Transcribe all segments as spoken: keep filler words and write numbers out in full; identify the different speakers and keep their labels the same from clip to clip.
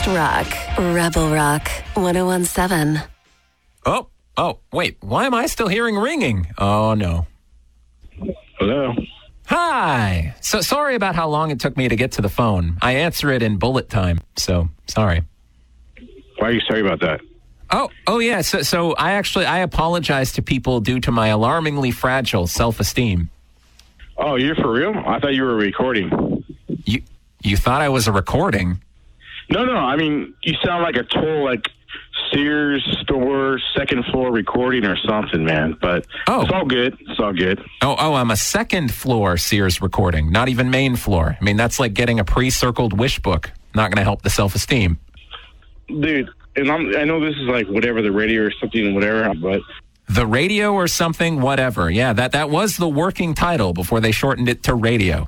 Speaker 1: best rock. Rebel Rock one oh one seven.
Speaker 2: Oh, oh, wait. Why am I still hearing ringing? Oh, no.
Speaker 3: Hello.
Speaker 2: Hi. So sorry about how long it took me to get to the phone. I answer it in bullet time, so sorry.
Speaker 3: Why are you sorry about that?
Speaker 2: Oh, oh yeah. So, so I actually, I apologize to people due to my alarmingly fragile self-esteem.
Speaker 3: Oh, you're for real? I thought you were recording.
Speaker 2: You, you thought I was a recording?
Speaker 3: No, no. I mean, you sound like a total, like, Sears store second floor recording or something, man. But
Speaker 2: oh.
Speaker 3: It's all good. It's all good.
Speaker 2: Oh, oh, I'm a second floor Sears recording, not even main floor. I mean, that's like getting a pre-circled wish book. Not going to help the self-esteem.
Speaker 3: Dude, and I'm, I know this is like whatever, the radio or something, whatever, but...
Speaker 2: The radio or something, whatever. Yeah, that, that was the working title before they shortened it to radio.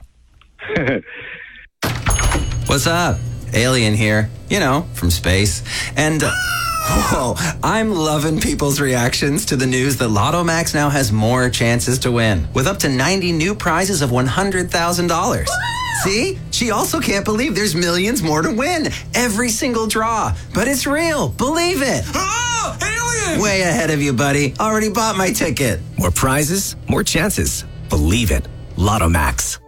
Speaker 4: What's up? Alien here. You know, from space. And... Uh, Whoa, I'm loving people's reactions to the news that Lotto Max now has more chances to win, with up to ninety new prizes of one hundred thousand dollars. See? She also can't believe there's millions more to win every single draw. But it's real. Believe it.
Speaker 5: Oh, alien!
Speaker 4: Way ahead of you, buddy. Already bought my ticket.
Speaker 5: More prizes, more chances. Believe it. Lotto Max.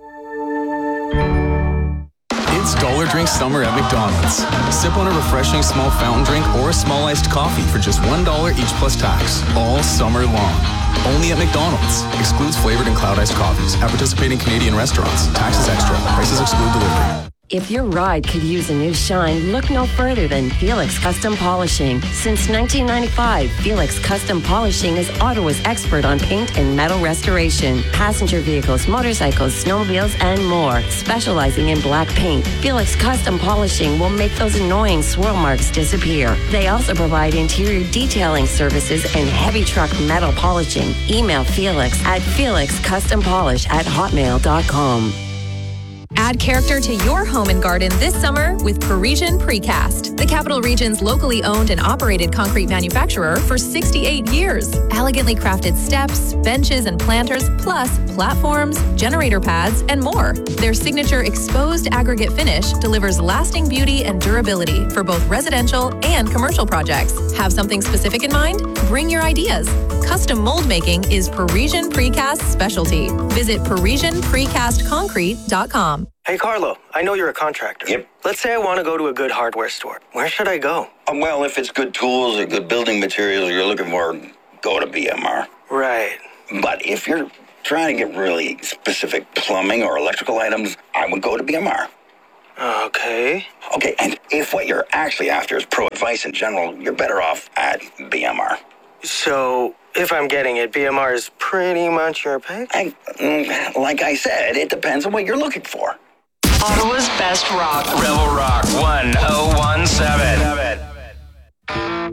Speaker 5: It's Dollar Drink Summer at McDonald's. Sip on a refreshing small fountain drink or a small iced coffee for just one dollar each plus tax, all summer long. Only at McDonald's. Excludes flavored and cloud iced coffees. At participating Canadian restaurants. Taxes extra. Prices exclude delivery.
Speaker 1: If your ride could use a new shine, look no further than Felix Custom Polishing. Since nineteen ninety-five, Felix Custom Polishing is Ottawa's expert on paint and metal restoration, passenger vehicles, motorcycles, snowmobiles, and more. Specializing in black paint, Felix Custom Polishing will make those annoying swirl marks disappear. They also provide interior detailing services and heavy truck metal polishing. Email Felix at felix custom polish at hotmail dot com.
Speaker 6: Add character to your home and garden this summer with Parisian Precast, the Capital Region's locally owned and operated concrete manufacturer for sixty-eight years. Elegantly crafted steps, benches, and planters, plus platforms, generator pads, and more. Their signature exposed aggregate finish delivers lasting beauty and durability for both residential and commercial projects. Have something specific in mind? Bring your ideas. Custom mold making is Parisian Precast's specialty. Visit Parisian Precast Concrete dot com.
Speaker 7: Hey, Carlo, I know you're a contractor.
Speaker 8: Yep.
Speaker 7: Let's say I want to go to a good hardware store. Where should I go?
Speaker 8: Um, well, if it's good tools or good building materials you're looking for, go to B M R.
Speaker 7: Right.
Speaker 8: But if you're trying to get really specific plumbing or electrical items, I would go to B M R.
Speaker 7: Okay.
Speaker 8: Okay, and if what you're actually after is pro advice in general, you're better off at B M R.
Speaker 7: So, if I'm getting it, B M R is pretty much your pick?
Speaker 8: I, mm, like I said, it depends on what you're looking for.
Speaker 9: Ottawa's best rock.
Speaker 10: Rebel Rock one oh one seven.